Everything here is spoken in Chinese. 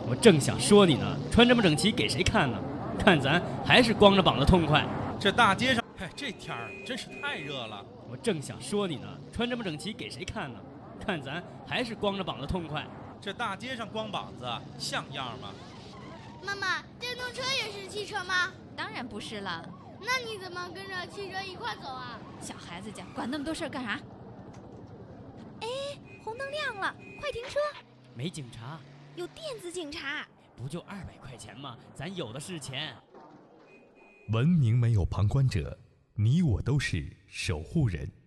我正想说你呢，穿这么整齐给谁看呢？看咱还是光着膀子痛快。 这大街上，这天儿真是太热了。 我正想说你呢，穿这么整齐给谁看呢？看咱还是光着膀子痛快。 这大街上光膀子像样吗？ 妈妈，电动车也是汽车吗？ 当然不是了。 那你怎么跟着汽车一块走啊？ 小孩子家管那么多事儿干啥？哎，红灯亮了，快停车！ 没警察， 有电子警察。 不就200块钱吗？咱有的是钱。 文明没有旁观者，你我都是守护人。